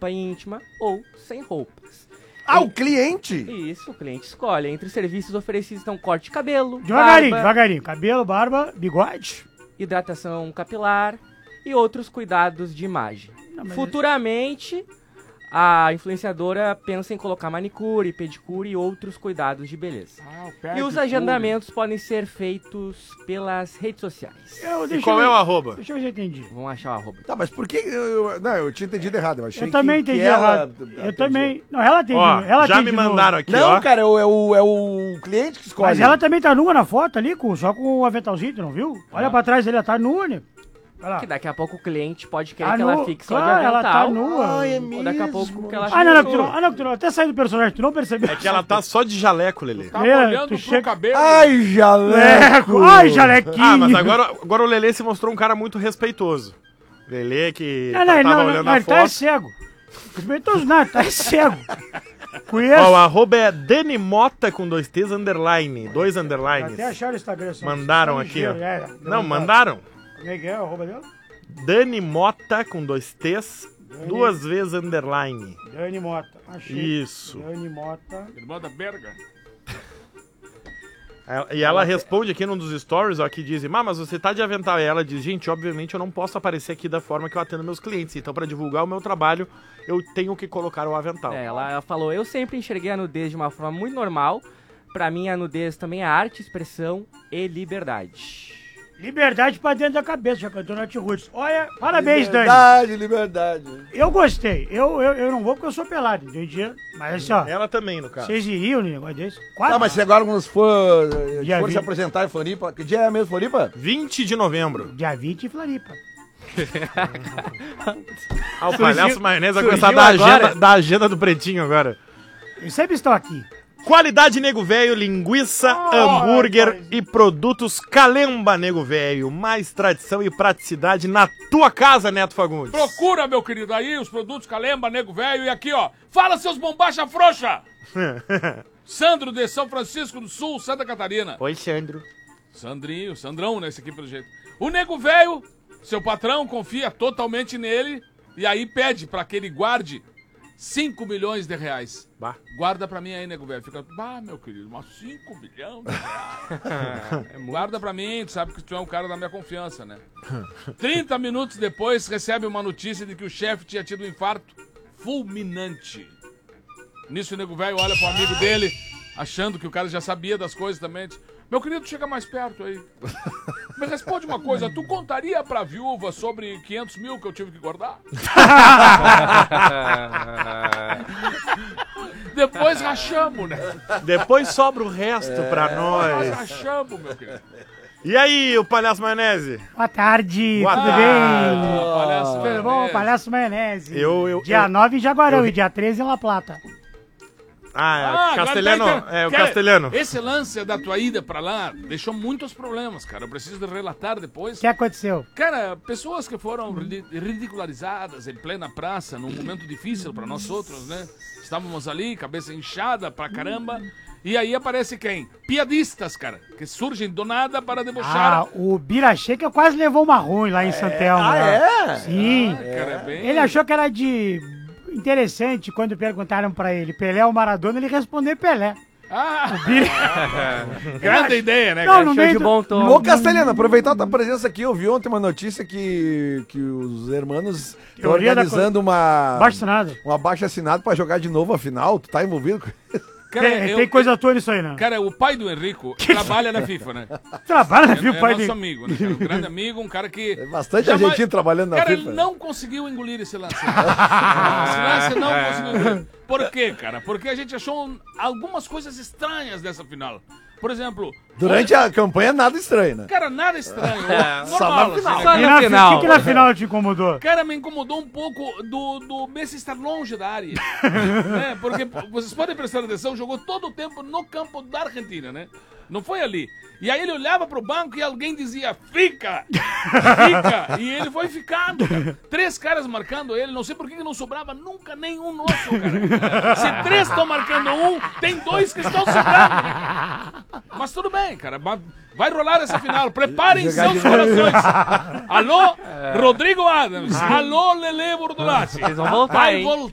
roupa íntima ou sem roupas. O cliente? Isso, o cliente escolhe. Entre os serviços oferecidos estão corte de cabelo, Devagarinho. Cabelo, barba, bigode. hidratação capilar e outros cuidados de imagem. Futuramente, a influenciadora pensa em colocar manicure, pedicure e outros cuidados de beleza. E os agendamentos podem ser feitos pelas redes sociais. E qual é o arroba? Deixa eu ver se eu entendi. Vamos achar o arroba. Tá, mas por que... eu tinha entendido errado. Eu achei Eu também entendi errado. Eu também... Não, ela tem. Ela já tem me de novo. mandaram aqui, Não, ó. cara, é o cliente que escolhe. Mas ela também tá nua na foto ali, só com o aventalzinho, tu não viu? Olha pra trás, ele tá nua, né? Olha lá. Que daqui a pouco o cliente pode querer Tá que ela nu- fique só claro, de ela avental. tá nua. Ai, é Ou daqui a pouco que ela Não, até saiu do personagem, tu não percebeu? É que ela tá só de jaleco, Lelê. Tava Leila, olhando tu pro chega- cabelo. Ai, jaleco! Ai, jalequinho! Ah, mas agora o Lelê se mostrou um cara muito respeitoso. Lelê que tava olhando a ele tá foto. cego. Respeitoso nada, tá cego. Conheço. Ó, o arroba é Dani Mota com 2 T's underline. 2 underlines. Até acharam o Instagram. só- Mandaram só aqui, ó. ligeiro, Não, mandaram. Como é que é o arroba dela? Dani Mota com 2 T's, 2 vezes underline. Dani Mota. Achei. Isso. Dani Mota. Irmã da Berga. E ela responde aqui num dos stories, ó, que diz, mas você tá de avental. E ela diz, gente, obviamente eu não posso aparecer aqui da forma que eu atendo meus clientes. Então, pra divulgar o meu trabalho, eu tenho que colocar o avental. Ela falou, eu sempre enxerguei a nudez de uma forma muito normal. Pra mim, a nudez também é arte, expressão e liberdade. Liberdade pra dentro da cabeça, já cantou Nath Roots. Olha, parabéns, Dani. Liberdade. Eu gostei. Eu não vou porque eu sou pelado, entendi? Mas assim, ó, Ela também, no caso. vocês iriam no negócio desse? Tá, mas se agora quando for Dia se 20. apresentar em Floripa... Que dia é mesmo, Floripa? 20 de novembro. Dia 20 em Floripa. O palhaço maionese vai surgiu começar agora. da agenda do Pretinho agora. Eles sempre estão aqui. Qualidade Nego Velho, linguiça, hambúrguer e produtos Calemba Nego Velho. Mais tradição e praticidade na tua casa, Neto Fagundes. Procura, meu querido, aí os produtos Calemba, Nego Velho. E aqui, ó, fala seus bombacha frouxa. Sandro de São Francisco do Sul, Santa Catarina. Oi, Sandro. Sandrão, né, esse aqui pelo jeito. O Nego Velho, seu patrão confia totalmente nele e aí pede pra que ele guarde 5 milhões de reais. Bah. Guarda pra mim aí, Nego Velho. Fica, meu querido, mas 5 milhões de reais. Guarda pra mim, tu sabe que tu é um cara da minha confiança, né? 30 minutos depois, recebe uma notícia de que o chefe tinha tido um infarto fulminante. Nisso o Nego Velho olha pro amigo dele, achando que o cara já sabia das coisas também. Diz, meu querido, chega mais perto aí. Me responde uma coisa, tu contaria pra viúva sobre 500 mil que eu tive que guardar? Depois rachamos, né? Depois sobra o resto pra Nós nós. rachamos, meu querido. E aí, o palhaço maionese? Boa tarde, Boa tudo tarde. bem? Palhaço Tudo bom, Maionese. Palhaço Maionese. Eu- Dia 9 em Jaguarão eu- e dia 13 em La Plata. Castelhano. agora tá É, o Cara, Castelhano. Esse lance da tua ida pra lá deixou muitos problemas, cara. Eu preciso de relatar O depois. que aconteceu? Cara, pessoas que foram ridicularizadas em plena praça, num momento difícil pra nós outros, né? Estávamos ali, cabeça inchada pra caramba. E aí aparece quem? Piadistas, cara, que surgem do nada para debochar. O Biracheca quase levou uma ruim lá em Santelmo. né? Sim. Cara, é bem... Ele achou que era de interessante quando perguntaram pra ele Pelé ou Maradona, ele respondeu Pelé. Ah, grande ideia, né, Não, cara? no Show meio de do... bom tom. Ô, Castelhano, aproveitar a tua presença aqui, eu vi ontem uma notícia que os hermanos estão Teoria da organizando uma... Baixo nada. Um abaixo-assinado pra jogar de novo a final. Tu tá envolvido com isso? Cara, Tem coisa tua nisso aí, né? Cara, o pai do Henrico trabalha na FIFA, né? Trabalha, É, viu, é pai nosso dele? amigo, né? Cara? Um grande amigo, um cara que... É bastante jamais- argentino trabalhando na Cara, FIFA. ele não conseguiu engolir esse lance. Esse lance não conseguiu engolir. Por quê, cara? Porque a gente achou algumas coisas estranhas dessa final. Por exemplo... Durante a campanha, nada estranho, né? Cara, nada estranho. Só Normal, na final. assim, Só né? E no na final. O que na final te incomodou? Cara, me incomodou um pouco do Messi estar longe da área. Né? Porque vocês podem prestar atenção, jogou todo o tempo no campo da Argentina, né? Não foi ali. E aí ele olhava pro banco e alguém dizia, fica! Fica! E ele foi ficando, cara. 3 caras marcando ele, não sei por que não sobrava nunca nenhum nosso, cara. Se 3 estão marcando um, tem 2 que estão sobrando. Mas tudo bem, cara. Vai rolar essa final. Preparem Jogar seus de novo. corações. Alô, Rodrigo Adams. Alô, Lele Bordolazzi. Eles vão voltar, Vai hein?